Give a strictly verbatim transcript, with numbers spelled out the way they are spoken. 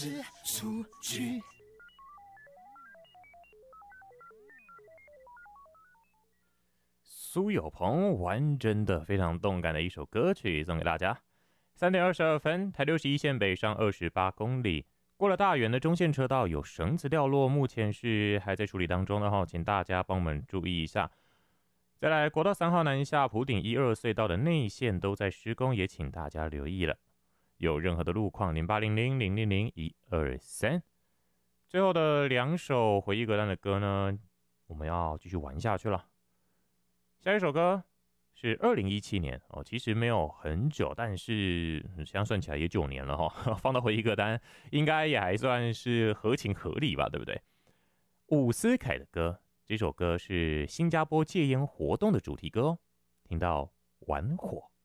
是出去。 苏有朋完整的非常动感的一首歌曲送给大家。三点二十二分，台六十一线北上二十八公里，过了大园的中线车道有绳子掉落，目前是还在处理当中的哈，请大家帮我们注意一下。再来，国道三号南下埔顶一二隧道的内线都在施工，也请大家留意了。有任何的路况，零八零零零零零一二三。最后的两首回忆歌单的歌呢，我们要继续玩下去了。下一首歌是二零一七年哦，其实没有很久，但是这样算起来也九年了哈、哦。放到回忆歌单，应该也还算是合情合理吧，对不对？伍思凯的歌，这首歌是新加坡戒烟活动的主题歌哦。听到玩火。